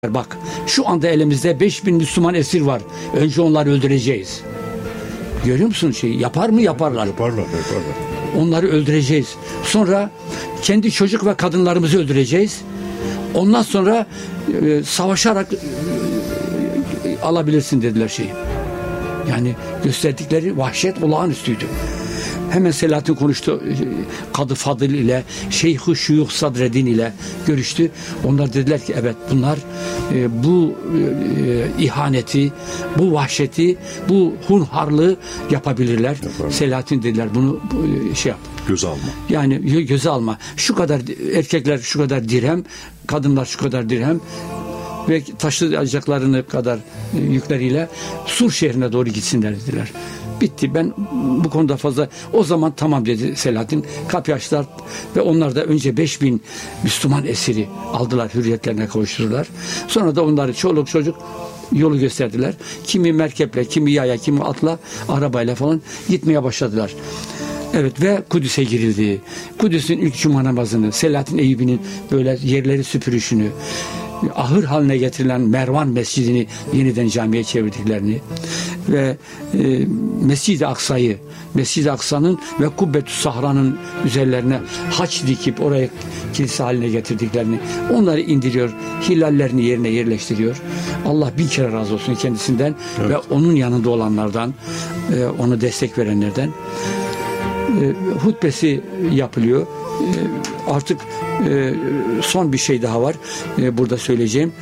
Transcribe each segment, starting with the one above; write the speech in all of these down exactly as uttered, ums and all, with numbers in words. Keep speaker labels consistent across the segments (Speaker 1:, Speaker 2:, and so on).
Speaker 1: Bak, şu anda elimizde beş bin Müslüman esir var. Önce onları öldüreceğiz. Görüyor musun şeyi? Yapar mı? Yaparlar.
Speaker 2: Yaparlar, yaparlar.
Speaker 1: Onları öldüreceğiz. Sonra kendi çocuk ve kadınlarımızı öldüreceğiz. Ondan sonra e, savaşarak e, alabilirsin dediler şeyi. Yani gösterdikleri vahşet olağanüstüydü. Hemen Selahattin konuştu. Kadı Fadıl ile Şeyh-i Şuyuh Sadreddin ile görüştü. Onlar dediler ki evet bunlar e, bu e, ihaneti, bu vahşeti, bu hunharlığı yapabilirler. Yaparım. Selahattin dediler bunu bu, şey yap.
Speaker 2: Göze alma.
Speaker 1: Yani göze alma. Şu kadar erkekler şu kadar dirhem, kadınlar şu kadar dirhem ve taşıyacaklarını kadar yükleriyle Sur şehrine doğru gitsinler dediler. Bitti. Ben bu konuda fazla o zaman tamam dedi Selahattin. Kapıyı açtılar ve onlar da önce beş bin Müslüman esiri aldılar, hürriyetlerine kavuşturdular. Sonra da onları çoluk çocuk yolu gösterdiler. Kimi merkeple, kimi yaya, kimi atla, arabayla falan gitmeye başladılar. Evet ve Kudüs'e girildi. Kudüs'ün ilk cuma namazını, Selahattin Eyyubi'nin böyle yerleri süpürüşünü, ahır haline getirilen Mervan Mescidini yeniden camiye çevirdiklerini ve e, Mescid-i Aksa'yı, Mescid-i Aksa'nın ve Kubbetü Sahra'nın üzerlerine haç dikip oraya kilise haline getirdiklerini, onları indiriyor, hilallerini yerine yerleştiriyor. Allah bin kere razı olsun kendisinden, evet, ve onun yanında olanlardan, e, onu destek verenlerden. E, hutbesi yapılıyor. E, artık e, son bir şey daha var. E, burada söyleyeceğim.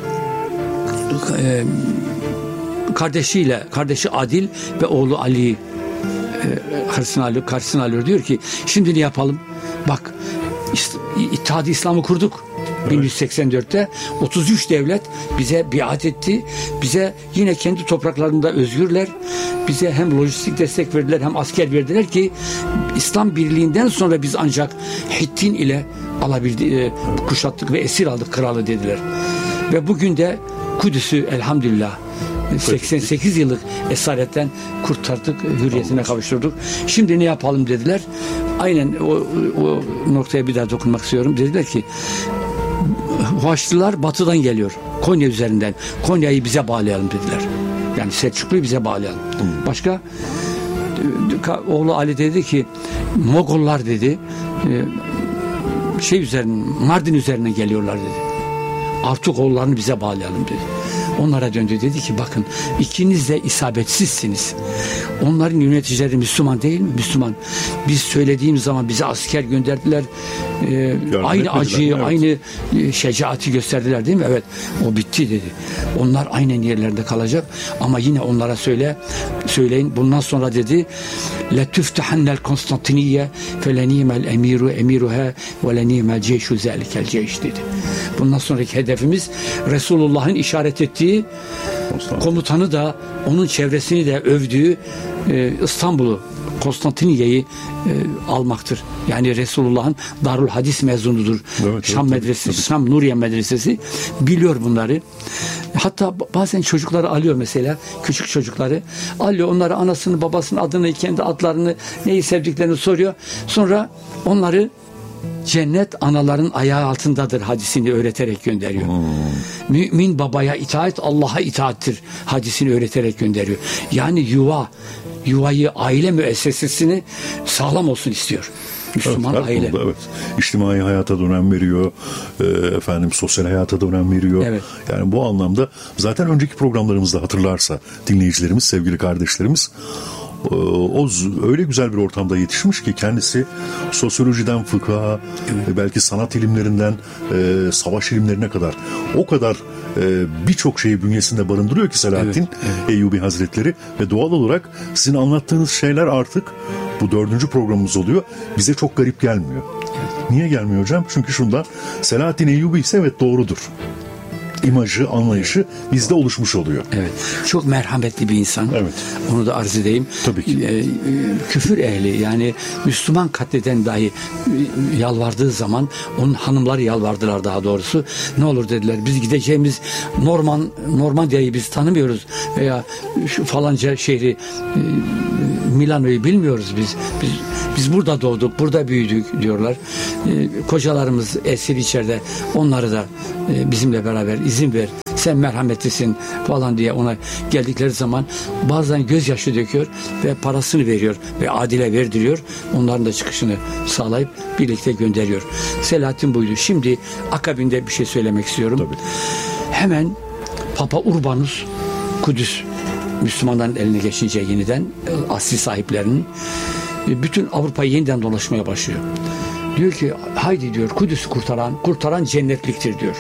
Speaker 1: E, kardeşiyle, kardeşi Adil ve oğlu Ali'yi e, karşısına alıyor, karşısına alıyor. Diyor ki şimdi ne yapalım? Bak, İttihad-ı İslam'ı kurduk. Evet. bin yüz seksen dörtte otuz üç devlet bize biat etti. Bize yine kendi topraklarında özgürler. Bize hem lojistik destek verdiler hem asker verdiler ki İslam birliğinden sonra biz ancak Hittin ile alabildi, e, kuşattık ve esir aldık kralı dediler. Ve bugün de Kudüs'ü elhamdülillah seksen sekiz yıllık esaretten kurtardık, hürriyetine kavuşturduk. Şimdi ne yapalım dediler. Aynen o, o noktaya bir daha dokunmak istiyorum. Dediler ki Haçlılar batıdan geliyor. Konya üzerinden. Konya'yı bize bağlayalım dediler. Yani Selçuklu'yu bize bağlayalım. Hmm. Başka oğlu Ali dedi ki Mogollar dedi şey üzerinden, Mardin üzerinden geliyorlar dedi. Artukoğullarını bize bağlayalım dedi. Onlara döndü, dedi ki bakın ikiniz de isabetsizsiniz. Onların yöneticileri Müslüman değil mi? Müslüman. Biz söylediğimiz zaman bize asker gönderdiler. Ee, aynı acıyı, evet, aynı şecaati gösterdiler değil mi? Evet. O bitti dedi. Onlar aynen yerlerinde kalacak ama yine onlara söyle söyleyin. Bundan sonra dedi la tuftahannel Konstantiniye felenimel emiru emiruha ve lenimel ceyşu zelikel ceyş dedi. Bundan sonraki hedefimiz Resulullah'ın işaret ettiği komutanı da onun çevresini de övdüğü e, İstanbul'u, Konstantiniye'yi e, almaktır. Yani Resulullah'ın Darul Hadis mezunudur. Evet, Şam evet, Medresesi, evet. Şam Nuriye Medresesi biliyor bunları. Hatta bazen çocukları alıyor mesela, küçük çocukları alıyor, onları anasını, babasının adını, kendi adlarını, neyi sevdiklerini soruyor. Sonra onları cennet anaların ayağı altındadır hadisini öğreterek gönderiyor. Hmm. Mümin babaya itaat Allah'a itaattir hadisini öğreterek gönderiyor. Yani yuva, yuvayı, aile müessesesini sağlam olsun istiyor. Müslüman evet, aile.
Speaker 2: Konuda, evet. İçtimai hayata da önem veriyor. E, efendim sosyal hayata da önem veriyor. Evet. Yani bu anlamda zaten önceki programlarımızda hatırlarsa dinleyicilerimiz, sevgili kardeşlerimiz, o öyle güzel bir ortamda yetişmiş ki kendisi sosyolojiden fıkha, evet, belki sanat ilimlerinden e, savaş ilimlerine kadar o kadar e, birçok şeyi bünyesinde barındırıyor ki Selahattin, evet, evet. Eyyubi Hazretleri ve doğal olarak sizin anlattığınız şeyler artık bu dördüncü programımız oluyor. Bize çok garip gelmiyor. Evet. Niye gelmiyor hocam? Çünkü şundan, Selahattin Eyyubi ise evet doğrudur. İmajı, anlayışı bizde oluşmuş oluyor.
Speaker 1: Evet. Çok merhametli bir insan.
Speaker 2: Evet.
Speaker 1: Onu da arz edeyim.
Speaker 2: Tabii ki.
Speaker 1: Ee, küfür ehli, yani Müslüman katleden dahi yalvardığı zaman onun hanımları yalvardılar daha doğrusu. Ne olur dediler. Biz gideceğimiz Norman Normandiya'yı biz tanımıyoruz veya şu falanca şehri Milano'yu bilmiyoruz biz. Biz biz burada doğduk, burada büyüdük diyorlar. Ee, kocalarımız esir içeride. Onları da e, bizimle beraber izin ver, sen merhametlisin falan diye ona geldikleri zaman bazen gözyaşı döküyor ve parasını veriyor ve Adil'e verdiriyor. Onların da çıkışını sağlayıp birlikte gönderiyor. Selahattin buydu. Şimdi akabinde bir şey söylemek istiyorum.
Speaker 2: Tabii.
Speaker 1: Hemen Papa Urbanus Kudüs Müslümanların eline geçince yeniden asli sahiplerinin bütün Avrupa'yı yeniden dolaşmaya başlıyor. Diyor ki haydi diyor Kudüs'ü kurtaran kurtaran cennetliktir diyor.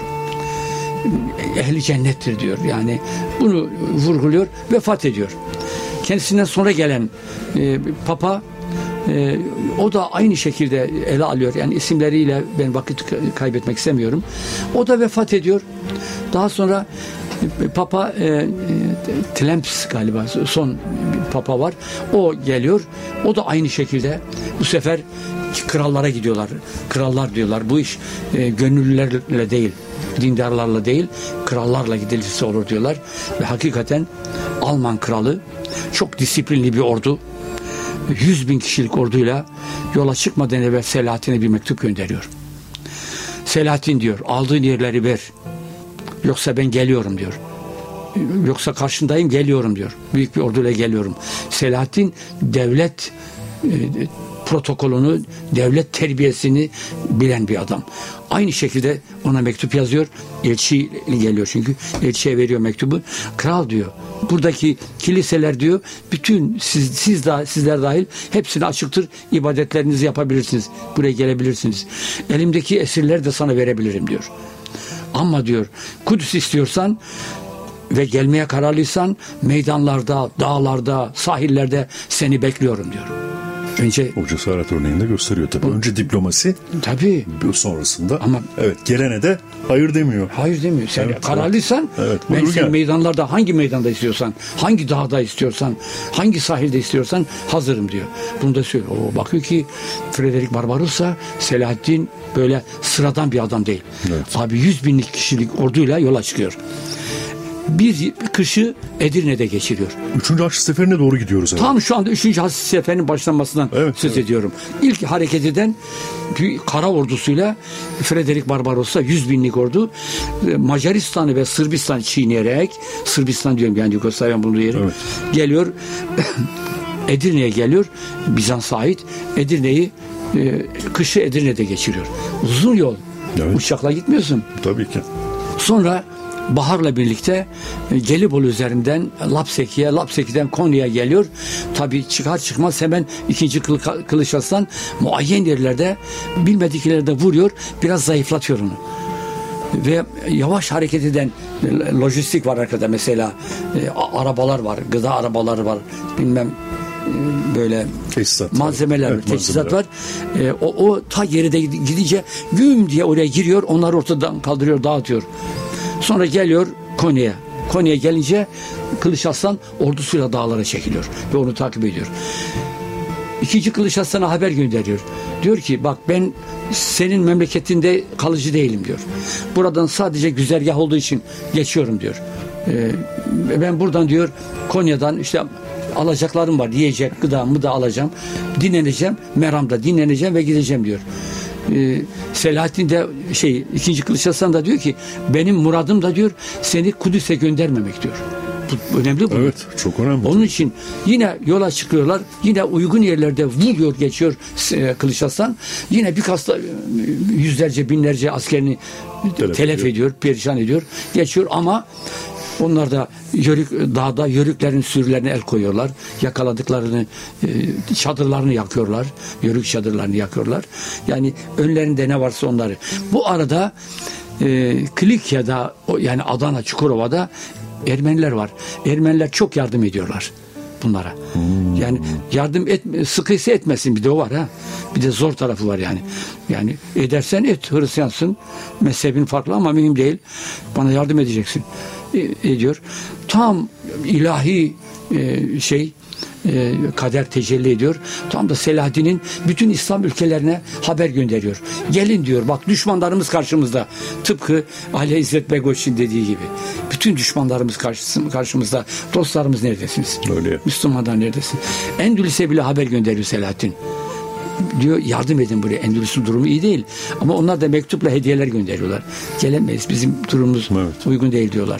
Speaker 1: Ehli cennettir diyor. Yani bunu vurguluyor, vefat ediyor. Kendisinden sonra gelen e, Papa e, o da aynı şekilde ele alıyor. Yani isimleriyle ben vakit kaybetmek istemiyorum. O da vefat ediyor. Daha sonra Papa e, Tlemps galiba son Papa var. O geliyor. O da aynı şekilde bu sefer krallara gidiyorlar. Krallar diyorlar. Bu iş e, gönüllülerle değil, dindarlarla değil, krallarla gidilirse olur diyorlar. Ve hakikaten Alman kralı çok disiplinli bir ordu, yüz bin kişilik orduyla yola çıkmadan evvel Selahattin'e bir mektup gönderiyor. Selahattin diyor, aldığın yerleri ver. Yoksa ben geliyorum diyor. Yoksa karşındayım, geliyorum diyor. Büyük bir orduyla geliyorum. Selahattin devlet e, protokolünü, devlet terbiyesini bilen bir adam. Aynı şekilde ona mektup yazıyor. Elçi geliyor çünkü. Elçiye veriyor mektubu. Kral diyor, buradaki kiliseler diyor, bütün siz, siz da, sizler dahil hepsine açıktır. İbadetlerinizi yapabilirsiniz. Buraya gelebilirsiniz. Elimdeki esirleri de sana verebilirim diyor. Ama diyor Kudüs istiyorsan ve gelmeye kararlıysan meydanlarda, dağlarda, sahillerde seni bekliyorum diyor. Önce
Speaker 2: o cesaret örneğini de gösteriyor tabii. Bu, Önce diplomasi.
Speaker 1: Tabii.
Speaker 2: Sonrasında.
Speaker 1: Ama
Speaker 2: evet, gelene de hayır demiyor.
Speaker 1: Hayır demiyor. Sen
Speaker 2: evet,
Speaker 1: kararlıysan
Speaker 2: evet,
Speaker 1: ben seni
Speaker 2: gel.
Speaker 1: meydanlarda hangi meydanda istiyorsan, hangi dağda istiyorsan, hangi sahilde istiyorsan hazırım diyor. Bunu da söylüyor. O bakıyor ki Frederick Barbarossa, Selahattin böyle sıradan bir adam değil.
Speaker 2: Evet.
Speaker 1: Abi yüz binlik kişilik orduyla yola çıkıyor. Bir kışı Edirne'de geçiriyor.
Speaker 2: Üçüncü Haçlı Seferi'ne doğru gidiyoruz.
Speaker 1: Tam evet. Şu anda Üçüncü Haçlı Seferi'nin başlanmasından
Speaker 2: evet,
Speaker 1: söz
Speaker 2: evet.
Speaker 1: ediyorum. İlk hareket eden kara ordusuyla Frederick Barbarossa yüz binlik ordu Macaristan'ı ve Sırbistan'ı çiğneyerek, Sırbistan diyorum yani Yugoslavya'nın bulunduğu yeri, evet. Geliyor Edirne'ye geliyor. Bizans'a ait Edirne'yi e, kışı Edirne'de geçiriyor. Uzun yol. Evet. Uçakla gitmiyorsun.
Speaker 2: Tabii ki.
Speaker 1: Sonra baharla birlikte Gelibolu üzerinden Lapseki'ye, Lapseki'den Konya'ya geliyor. Tabii çıkar çıkmaz hemen ikinci Kılıç Arslan muayyen yerlerde bilmediklerde vuruyor. Biraz zayıflatıyor onu. Ve yavaş hareket eden lojistik var arkada mesela. E, arabalar var, gıda arabaları var. Bilmem böyle
Speaker 2: teçhizat
Speaker 1: malzemeler,
Speaker 2: evet,
Speaker 1: teçhizat var. E, o, o ta geride gidince güm diye oraya giriyor. Onları ortadan kaldırıyor, dağıtıyor. Sonra geliyor Konya'ya. Konya'ya gelince Kılıç Arslan ordusuyla dağlara çekiliyor ve onu takip ediyor. İkinci Kılıç Arslan'a haber gönderiyor. Diyor ki bak ben senin memleketinde kalıcı değilim diyor. Buradan sadece güzergah olduğu için geçiyorum diyor. Ee, ben buradan diyor Konya'dan işte alacaklarım var, yiyecek gıdamı da alacağım. Dinleneceğim, Meram'da dinleneceğim ve gideceğim diyor. Ee, Selahattin de şey ikinci Kılıç Arslan da diyor ki benim muradım da diyor seni Kudüs'e göndermemek diyor. Bu önemli bu.
Speaker 2: Evet, çok önemli.
Speaker 1: Onun için yine yola çıkıyorlar. Yine uygun yerlerde vuruyor geçiyor e, Kılıç Arslan. Yine birkaç da yüzlerce binlerce askerini telef, telef ediyor. ediyor, perişan ediyor. Geçiyor ama onlar da yörük, dağda yörüklerin sürülerine el koyuyorlar. Yakaladıklarını, e, çadırlarını yakıyorlar. Yörük çadırlarını yakıyorlar. Yani önlerinde ne varsa onları. Bu arada e, Klikya'da yani Adana, Çukurova'da Ermeniler var. Ermeniler çok yardım ediyorlar bunlara. Hmm. Yani yardım et, sıkıysa etmesin bir de o var ha. Bir de zor tarafı var yani. Yani edersen et, Hristiyansın, mezhebin farklı ama mühim değil. Bana yardım edeceksin. E, ediyor. Tam ilahi e, şey e, kader tecelli ediyor. Tam da Selahaddin'in bütün İslam ülkelerine haber gönderiyor. Gelin diyor bak düşmanlarımız karşımızda. Tıpkı Ali İzzet Begoç'un dediği gibi. Bütün düşmanlarımız karşımızda. Dostlarımız neredesiniz?
Speaker 2: Öyle.
Speaker 1: Müslümanlar neredesin? Endülüs'e bile haber gönderiyor Selahaddin. diyor yardım edin buraya. Endülüs'ün durumu iyi değil. Ama onlar da mektupla hediyeler gönderiyorlar. Gelemeyiz. Bizim durumumuz evet. uygun değil diyorlar.